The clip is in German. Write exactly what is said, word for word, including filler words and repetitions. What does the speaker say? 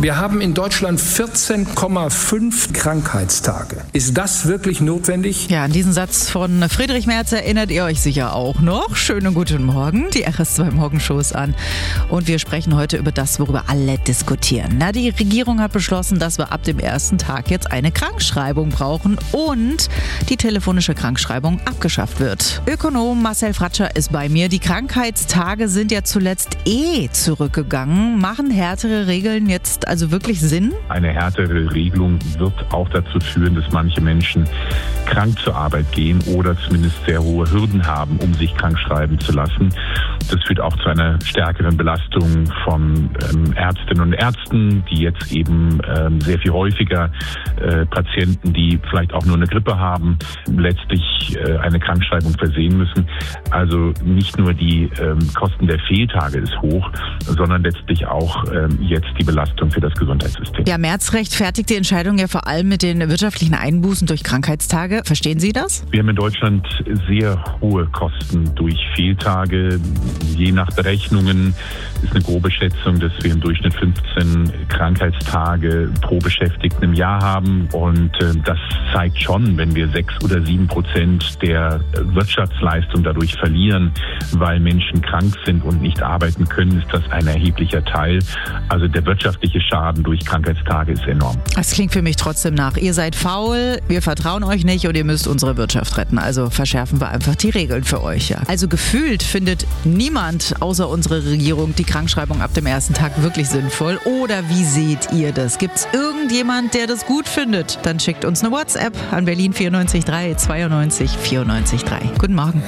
Wir haben in Deutschland vierzehn Komma fünf Krankheitstage. Ist das wirklich notwendig? Ja, an diesen Satz von Friedrich Merz erinnert ihr euch sicher auch noch. Schönen guten Morgen, die R S zwei Morgenshow ist an. Und wir sprechen heute über das, worüber alle diskutieren. Na, die Regierung hat beschlossen, dass wir ab dem ersten Tag jetzt eine Krankschreibung brauchen und die telefonische Krankschreibung abgeschafft wird. Ökonom Marcel Fratscher ist bei mir. Die Krankheitstage sind ja zuletzt eh zurückgegangen. Machen härtere Regeln jetzt also wirklich Sinn? Eine härtere Regelung wird auch dazu führen, dass manche Menschen krank zur Arbeit gehen oder zumindest sehr hohe Hürden haben, um sich krank schreiben zu lassen. Das führt auch zu einer stärkeren Belastung von ähm, Ärztinnen und Ärzten, die jetzt eben ähm, sehr viel häufiger äh, Patienten, die vielleicht auch nur eine Grippe haben, letztlich äh, eine Krankschreibung versehen müssen. Also nicht nur die ähm, Kosten der Fehltage ist hoch, sondern letztlich auch ähm, jetzt die Belastung für das Gesundheitssystem. Ja, Merz rechtfertigt die Entscheidung ja vor allem mit den wirtschaftlichen Einbußen durch Krankheitstage. Verstehen Sie das? Wir haben in Deutschland sehr hohe Kosten durch Fehltage. Je nach Berechnungen ist eine grobe Schätzung, dass wir im Durchschnitt fünfzehn Krankheitstage pro Beschäftigten im Jahr haben. Und äh, das zeigt schon, wenn wir sechs oder sieben Prozent der Wirtschaftsleistung dadurch verlieren, weil Menschen krank sind und nicht arbeiten können, ist das ein erheblicher Teil. Also der wirtschaftliche Schaden durch Krankheitstage ist enorm. Das klingt für mich trotzdem nach. Ihr seid faul, wir vertrauen euch nicht und ihr müsst unsere Wirtschaft retten. Also verschärfen wir einfach die Regeln für euch. Ja. Also gefühlt findet niemand außer unsere Regierung die Krankschreibung ab dem ersten Tag wirklich sinnvoll. Oder wie seht ihr das? Gibt es irgendjemand, der das gut findet? Dann schickt uns eine WhatsApp an Berlin vier neun drei zweiundneunzig vierundneunzig drei. Guten Morgen.